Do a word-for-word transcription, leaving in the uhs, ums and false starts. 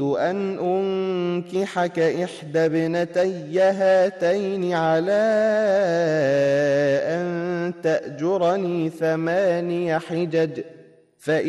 أن أنكحك إحدى ابنتي هاتين على أن تأجرني ثماني حجج فإن